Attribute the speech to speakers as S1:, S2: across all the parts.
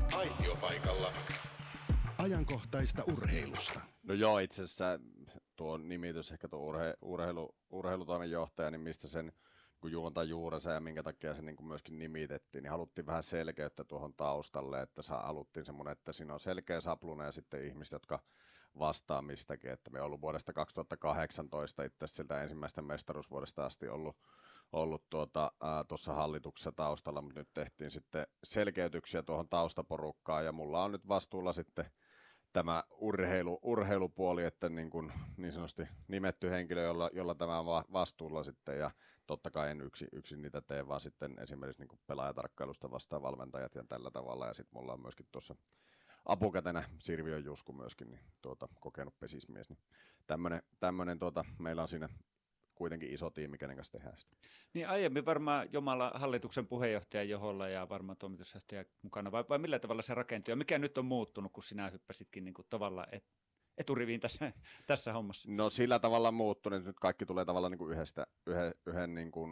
S1: Aitiopaikalla ajankohtaista urheilusta.
S2: No joo, itse asiassa tuo nimitys, ehkä tuo urheilutoimenjohtaja, niin mistä sen kun juontaa juurensa ja minkä takia se niin kuin myöskin nimitettiin, niin haluttiin vähän selkeyttä tuohon taustalle, että haluttiin semmoinen, että siinä on selkeä sapluna ja sitten ihmiset, jotka vastaa mistäkin, että me on ollut vuodesta 2018 itse asiassa siltä ensimmäistä mestaruusvuodesta asti ollut tuossa hallituksessa taustalla, mutta nyt tehtiin sitten selkeytyksiä tuohon taustaporukkaan ja mulla on nyt vastuulla sitten tämä urheilupuoli, että niin sanotusti nimetty henkilö, jolla tämä on vastuulla sitten, ja totta kai en yksin niitä tee, vaan sitten esimerkiksi niin kuin pelaajatarkkailusta vastaan valmentajat ja tällä tavalla, ja sitten mulla on myöskin tuossa apukätenä Sirviön Jusku myöskin, niin kokenut pesismies, niin tämmöinen meillä on siinä kuitenkin iso tiimi, kenen kanssa tehdään sitä.
S3: Niin aiemmin varmaan Jomala hallituksen puheenjohtajan joholla ja varmaan toimitusjohtaja mukana, vai millä tavalla se rakentui? Ja mikä nyt on muuttunut, kun sinä hyppäsitkin niin kuin tavallaan eturiviin tässä hommassa? No
S2: sillä tavalla muuttunut, että nyt kaikki tulee tavallaan niin kuin yhden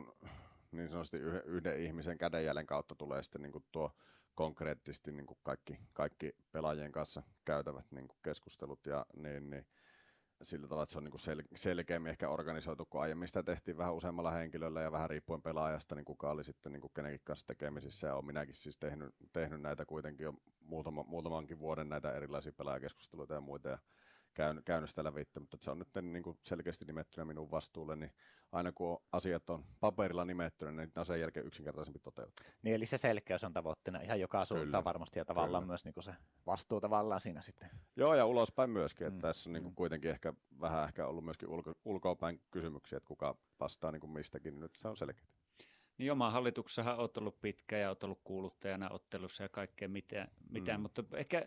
S2: niin sanotusti yhden ihmisen kädenjäljen kautta tulee sitten niin kuin tuo konkreettisesti niin kuin kaikki pelaajien kanssa käytävät niin kuin keskustelut ja niin sillä tavalla, että se on niin selkeämmin ehkä organisoitu, kun aiemmin sitä tehtiin vähän useammalla henkilöllä ja vähän riippuen pelaajasta, niin kuka oli sitten niin kenenkin kanssa tekemisissä. Ja olen minäkin siis tehnyt näitä kuitenkin jo muutamankin vuoden näitä erilaisia pelaajakeskusteluita ja muita ja käynyt sitä lävitse, mutta se on nyt niin selkeästi nimettynä minun vastuulle, niin aina kun asiat on paperilla nimettynä, niin niitä on sen jälkeen yksinkertaisempi toteuttaa.
S4: Niin eli se selkeys on tavoitteena ihan joka suuntaan varmasti ja tavallaan myös niin se vastuu tavallaan siinä sitten.
S2: Joo ja ulospäin myöskin, että tässä on niin kuitenkin vähän ollut myöskin ulkoapäin kysymyksiä, että kuka vastaa niin mistäkin, niin nyt se on selkeä.
S3: Niin oma hallituksessahan olet ollut pitkä ja olet ollut kuuluttajana ottelussa ja kaikkea mitään, mutta ehkä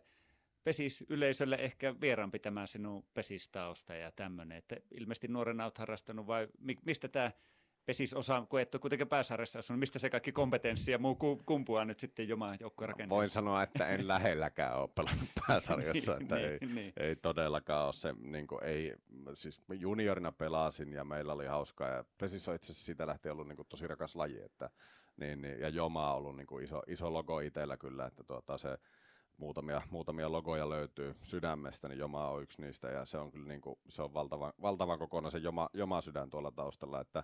S3: yleisölle ehkä vieraampi tämä sinun pesistausta ja tämmöinen, että ilmeisesti nuorena olet harrastanut vai mistä tämä pesisosa, kun et ole kuitenkin Pääsaaressa asunut, mistä se kaikki kompetenssi ja muu kumpuaa nyt sitten Jomaan joukkueen rakenteessa?
S2: Voin sanoa, että en lähelläkään ole pelannut Pääsarjassa, että ei todellakaan ole se, niin kuin siis juniorina pelasin ja meillä oli hauskaa ja pesis on itse asiassa siitä lähtien ollut niin kuin tosi rakas laji, että, ja Joma on ollut niin kuin iso logo itsellä kyllä, että se muutamia logoja löytyy sydämestä, niin Joma on yksi niistä ja se on kyllä niin kuin, se on valtavan kokonainen se Joma sydän tuolla taustalla, että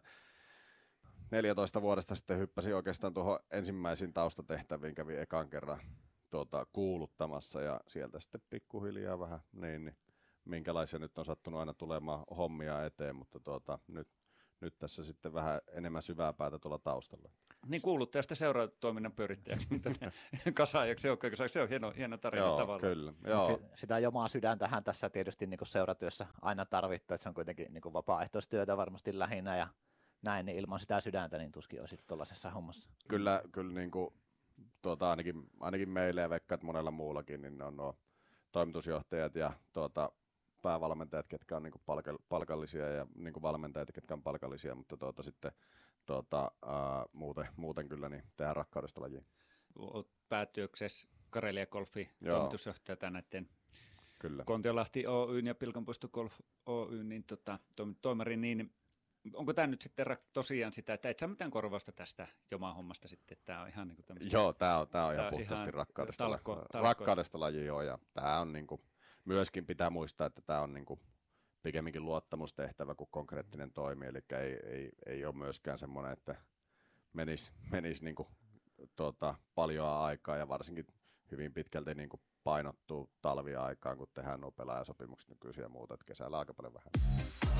S2: 14 vuodesta sitten hyppäsin oikeastaan tuohon ensimmäisiin taustatehtäviin, kävin ekan kerran kuuluttamassa ja sieltä sitten pikkuhiljaa vähän niin minkälaisia nyt on sattunut aina tulemaan hommia eteen, mutta nyt tässä sitten vähän enemmän syvää päätä tuolla taustalla.
S3: Niin kuuluttajasta seuratoiminnan pyörittäjäksi, kasaajaksi, joukkojen se on hieno tarina tavallaan.
S2: Kyllä, joo.
S4: Sitä Jomaa sydäntähän tässä tietysti niin kuin seuratyössä aina tarvittu, että se on kuitenkin niin kuin vapaaehtoistyötä varmasti lähinnä ja näin, niin ilman sitä sydäntä niin tuskin olisit tuollaisessa hommassa.
S2: Kyllä niin kuin, ainakin meille ja vaikka monella muullakin, niin ne on nuo toimitusjohtajat ja päävalmentajat, ketkä on niin kuin palkallisia ja niin kuin valmentajat, ketkä on palkallisia, mutta sitten muuten kyllä niin tehdään rakkaudesta lajiin.
S3: Olet päätyöksessä Karelia Golfi toimitusjohtaja näiden
S2: kyllä.
S3: Kontiolahti Oyn ja Pilkanpuisto Golf Oyn niin toimari, niin onko tämä nyt sitten tosiaan sitä, että et saa mitään korvausta tästä Joma-hommasta sitten, että tämä on ihan niin kuin tämmöistä?
S2: Joo, tämä on ihan puhtaasti rakkaudesta laji, joo, ja tämä on niin kuin, myöskin pitää muistaa, että tämä on niin kuin pikemminkin luottamustehtävä kuin konkreettinen toimi, eli ei ole myöskään semmoinen, että menisi niin kuin, paljon aikaa ja varsinkin hyvin pitkälti niin kuin painottuu talvia aikaan, kun tehdään nuo pelaajasopimukset nykyisiä ja muuta, että kesällä aika paljon vähän.